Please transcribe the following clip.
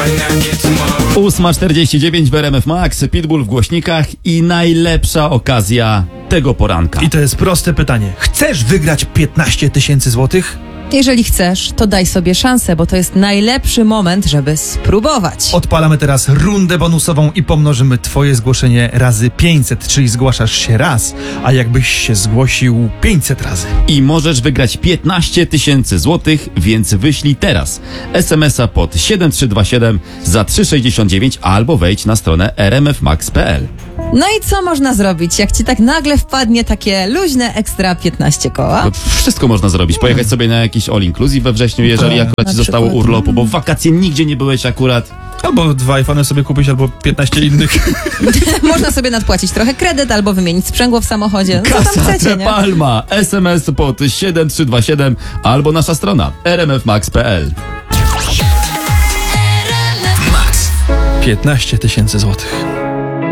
8:49 w RMF Max, Pitbull w głośnikach i najlepsza okazja tego poranka. I to jest proste pytanie. Chcesz wygrać 15 000 złotych? Jeżeli chcesz, to daj sobie szansę, bo to jest najlepszy moment, żeby spróbować. Odpalamy teraz rundę bonusową i pomnożymy twoje zgłoszenie razy 500, czyli zgłaszasz się raz, a jakbyś się zgłosił 500 razy. I możesz wygrać 15 000 złotych, więc wyślij teraz SMS-a pod 7327 za 3,69 albo wejdź na stronę rmfmax.pl. No i co można zrobić, jak ci tak nagle wpadnie takie luźne ekstra 15 koła? No, wszystko można zrobić. Pojechać sobie na jakiś all inclusive we wrześniu, jeżeli akurat ci zostało przykład. urlopu, bo w wakacje nigdzie nie byłeś akurat. Albo 2 iPhony sobie kupić, albo 15 innych. Można sobie nadpłacić trochę kredyt albo wymienić sprzęgło w samochodzie. No co tam Casa chcecie, de nie? Palma. SMS pod 7327 albo nasza strona rmfmax.pl. 15 000 złotych.